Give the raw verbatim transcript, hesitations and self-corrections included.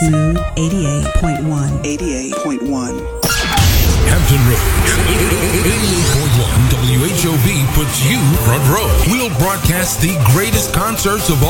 Smooth eighty-eight point one. eighty-eight point one. Hampton Roads, eighty-eight point one W H O V puts you front row. We'll broadcast the greatest concerts of all